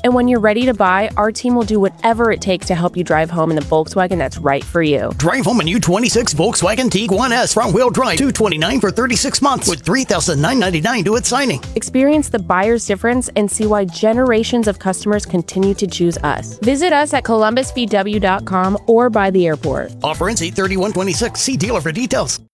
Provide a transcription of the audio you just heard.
And when you're ready to buy, our team will do whatever it takes to help you drive home in the Volkswagen that's right for you. Drive home a new 26 Volkswagen Tiguan S front-wheel drive, $229 for 36 months with $3,999 due at signing. Experience the buyer's difference and see why generations of customers continue to choose us. Visit us at columbusvw.com or by the airport. Offer ends 8/31/26. See dealer for details.